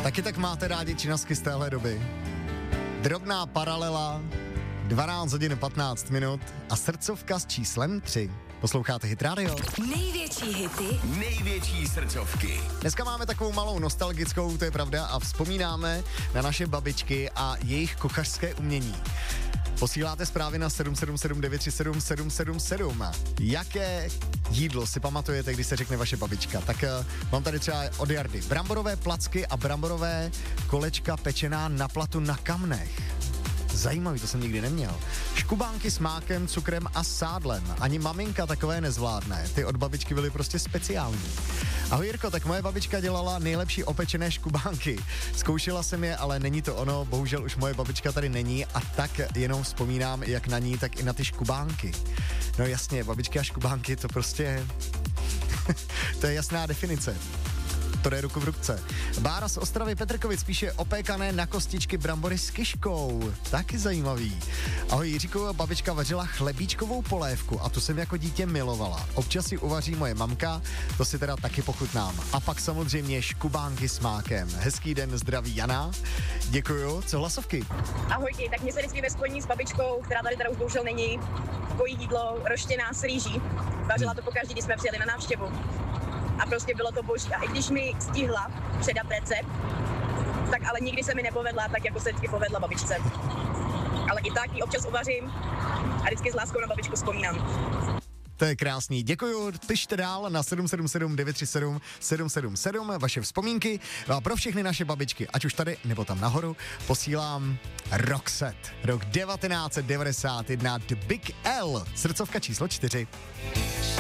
Taky tak máte rádi činasky z téhle doby. Drobná paralela, 12 hodin 15 minut a srdcovka s číslem 3. Posloucháte Hit Radio? Největší hity, největší srdcovky. Dneska máme takovou malou nostalgickou, to je pravda, a vzpomínáme na naše babičky a jejich kuchařské umění. Posíláte zprávy na 777 937 777. Jaké jídlo si pamatujete, když se řekne vaše babička? Tak mám tady třeba od Jardy. Bramborové placky a bramborové kolečka pečená na platu na kamnech. Zajímavý, to jsem nikdy neměl. Škubánky s mákem, cukrem a sádlem. Ani maminka takové nezvládne. Ty od babičky byly prostě speciální. Ahoj Jirko, tak moje babička dělala nejlepší opečené škubánky. Zkoušela jsem je, ale není to ono. Bohužel už moje babička tady není a tak jenom vzpomínám jak na ní, tak i na ty škubánky. No jasně, babičky a škubánky, to prostě... to je jasná definice. To jde ruku v ruce. Bára z Ostravy Petrkovic píše opékané na kostičky brambory s kyškou. Taky zajímavý. Ahoj Jiříku, babička vařila chlebíčkovou polévku a tu jsem jako dítě milovala. Občas si uvaří moje mamka, to si teda taky pochutnám. A pak samozřejmě škubánky s mákem. Hezký den, zdraví Jana. Děkuju. Co hlasovky? Ahojky, tak mě se vždycky ve spojení s babičkou, která tady teda už bohužel není, pojí jídlo roštěná s rýží. Vařila to pokaždý, když jsme přijeli na návštěvu. A prostě bylo to boží. A i když mi stihla předat recept, tak ale nikdy se mi nepovedla tak, jako se vždycky povedla babičce. Ale i tak ji občas uvařím a vždycky s láskou na babičku vzpomínám. To je krásný. Děkuju. Pište dál na 777 937 777 vaše vzpomínky. A pro všechny naše babičky, ať už tady nebo tam nahoru, posílám Roxette. Rok 1991, The Big L, srdcovka číslo 4.